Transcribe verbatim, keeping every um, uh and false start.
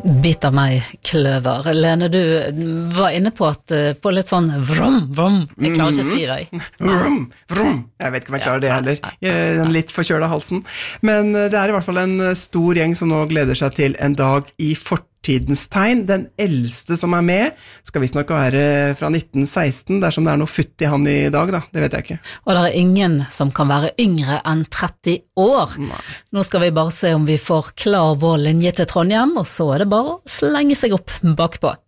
Bit av meg kløver. Lene, du var inne på at på litt sånn vrom, vrom. Jeg klarer ikke å si det. Vrom, vrom. Jeg vet ikke om jeg klarer det heller. Jeg er litt forkjølet av halsen. Men det er i hvert fall en stor gjeng som nå gleder seg til en dag i fortidens tegn. Den eldste som er med skal visst nok være fra nitten seksten, dersom det er noe futt i han i dag da. Det vet jeg ikke. Og det er ingen som kan være yngre enn tretti år. Nei. Nå skal vi bare se om vi får klar vår linje til Trondheim, og så er det bare å slenge seg opp bakpå.